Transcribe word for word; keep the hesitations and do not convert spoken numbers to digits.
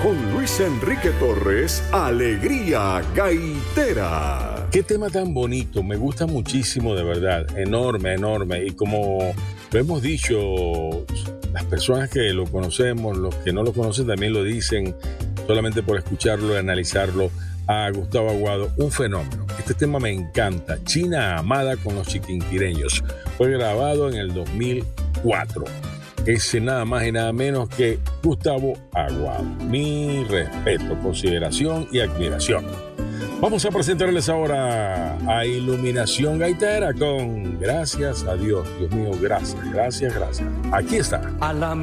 con Luis Enrique Torres, Alegría Gaitera. Qué tema tan bonito, me gusta muchísimo, de verdad, enorme, enorme. Y como lo hemos dicho, las personas que lo conocemos, los que no lo conocen también lo dicen, solamente por escucharlo y analizarlo, a Gustavo Aguado, un fenómeno. Este tema me encanta, China Amada con los Chiquinquireños. Fue grabado en el dos mil cuatro. Es nada más y nada menos que Gustavo Aguado. Mi respeto, consideración y admiración. Vamos a presentarles ahora a Iluminación Gaitera con Gracias a Dios. Dios mío, gracias, gracias, gracias. Aquí está. A la